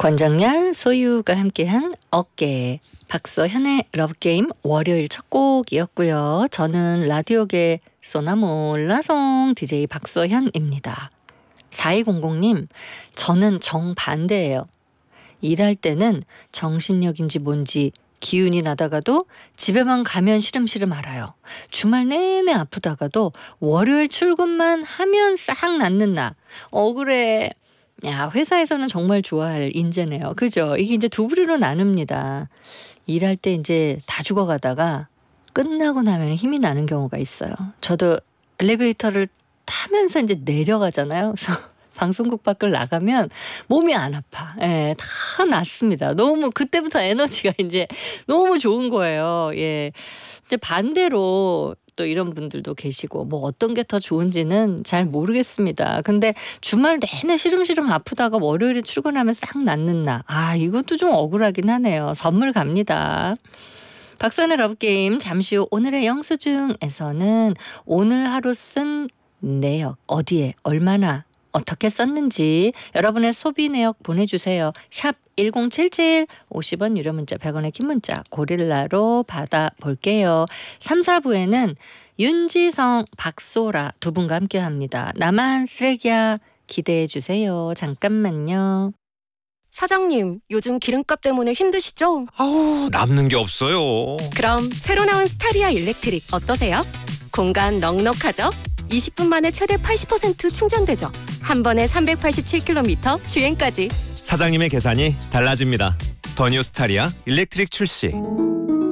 권정열, 소유가 함께한 어깨, 박서현의 러브게임 월요일 첫 곡이었고요. 저는 라디오계 소나몰라송 DJ 박서현입니다. 4200님, 저는 정반대예요. 일할 때는 정신력인지 뭔지 기운이 나다가도 집에만 가면 시름시름 알아요. 주말 내내 아프다가도 월요일 출근만 하면 싹 낫는 나. 억울해. 야, 회사에서는 정말 좋아할 인재네요. 그죠? 이게 이제 두 부류로 나눕니다. 일할 때 이제 다 죽어가다가 끝나고 나면 힘이 나는 경우가 있어요. 저도 엘리베이터를 타면서 이제 내려가잖아요. 그래서 방송국 밖을 나가면 몸이 안 아파. 예, 다 낫습니다. 너무 그때부터 에너지가 이제 너무 좋은 거예요. 예. 이제 반대로 또 이런 분들도 계시고 뭐 어떤 게 더 좋은지는 잘 모르겠습니다. 근데 주말 내내 시름시름 아프다가 월요일에 출근하면 싹 낫는 나. 아, 이것도 좀 억울하긴 하네요. 선물 갑니다. 박선의 러브게임 잠시 후 오늘의 영수증에서는 오늘 하루 쓴 내역 어디에 얼마나 어떻게 썼는지 여러분의 소비 내역 보내주세요. 샵 1077 50원 유료 문자 100원의 긴 문자 고릴라로 받아볼게요. 3, 4부에는 윤지성, 박소라 두 분과 함께합니다. 나만 쓰레기야 기대해 주세요. 잠깐만요. 사장님, 요즘 기름값 때문에 힘드시죠? 아우, 남는 게 없어요. 그럼 새로 나온 스타리아 일렉트릭 어떠세요? 공간 넉넉하죠? 20분 만에 최대 80% 충전되죠. 한 번에 387km 주행까지. 사장님의 계산이 달라집니다. 더 뉴 스타리아 일렉트릭 출시.